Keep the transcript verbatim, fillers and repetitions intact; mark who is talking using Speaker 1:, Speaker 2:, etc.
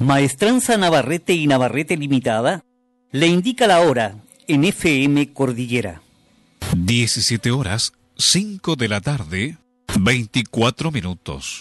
Speaker 1: Maestranza Navarrete y Navarrete Limitada le indica la hora en F M Cordillera.
Speaker 2: diecisiete horas, cinco de la tarde, veinticuatro minutos.